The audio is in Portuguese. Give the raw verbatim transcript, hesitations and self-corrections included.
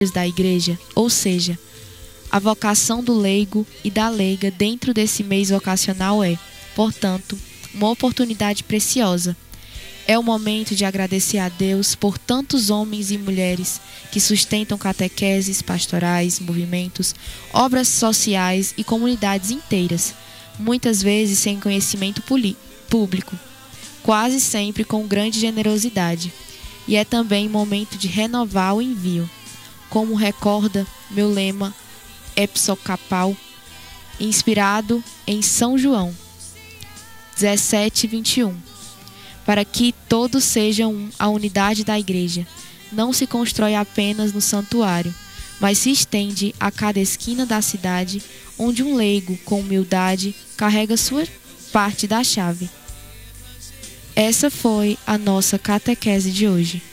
da igreja, ou seja, a vocação do leigo e da leiga dentro desse mês vocacional é, portanto, uma oportunidade preciosa. É o momento de agradecer a Deus por tantos homens e mulheres que sustentam catequeses, pastorais, movimentos, obras sociais e comunidades inteiras, muitas vezes sem conhecimento público, quase sempre com grande generosidade. E é também momento de renovar o envio. Como recorda meu lema episcopal, inspirado em São João dezessete, vinte e um. Para que todos sejam um, a unidade da igreja não se constrói apenas no santuário, mas se estende a cada esquina da cidade, onde um leigo, com humildade, carrega sua parte da chave. Essa foi a nossa catequese de hoje.